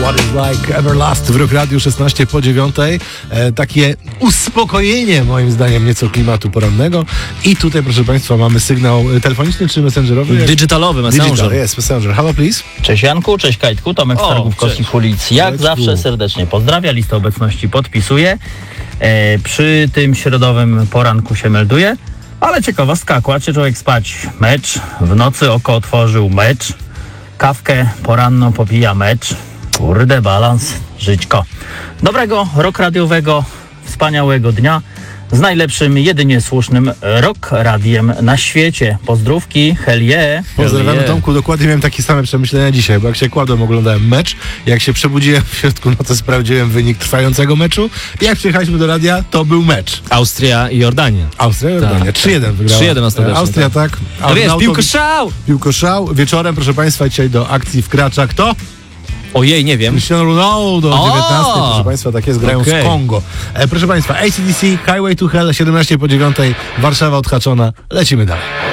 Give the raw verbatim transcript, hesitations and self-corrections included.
What is like Everlast w Rock Radiu szesnaście po dziewiątej. E, takie uspokojenie moim zdaniem nieco klimatu porannego. I tutaj, proszę Państwa, mamy sygnał telefoniczny czy messengerowy? Digitalowy, messenger. Digital, jest, messenger. Hello, please. Cześć Janku, cześć Kajtku, Tomek z Targów Kościch Ulic. Jak Kajtku. zawsze serdecznie pozdrawia, listę obecności podpisuje. E, przy tym środowym poranku się melduje. Ale ciekawostka, kładzie człowiek spać mecz, w nocy oko otworzył mecz, kawkę poranną popija mecz. Kurde, balans, żyćko. Dobrego, rock radiowego, wspaniałego dnia z najlepszym, jedynie słusznym rock radiem na świecie. Pozdrówki, hell yeah. Pozdrawiamy yeah. Tomku, dokładnie miałem takie same przemyślenia dzisiaj, bo jak się kładłem, oglądałem mecz, jak się przebudziłem w środku nocy, sprawdziłem wynik trwającego meczu. Jak przyjechaliśmy do radia, to był mecz. Austria i Jordania. Austria, Jordania. Tak, trzy jeden wygrała. trzy jeden ostatecznie, Austria, tak. No A wiesz, na piłko autobus- szał! Piłko szał. Wieczorem, proszę Państwa, dzisiaj do akcji wkracza kto? Ojej, nie wiem. Cristiano Ronaldo o dziewiętnastej, proszę Państwa, tak jest, grają Okay. z Kongo. E, proszę Państwa, A C D C, Highway to Hell, siedemnaście po dziewiątej, Warszawa odhaczona, lecimy dalej.